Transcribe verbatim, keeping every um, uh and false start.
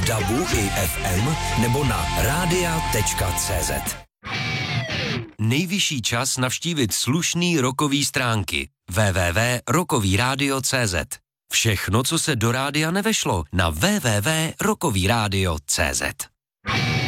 V dabu i ef em nebo na radia tečka cé zet. Nejvyšší čas navštívit slušný rockový stránky w w w tečka rockový rádio tečka cé zet. Všechno, co se do rádia nevešlo, na w w w tečka rockový rádio tečka cé zet.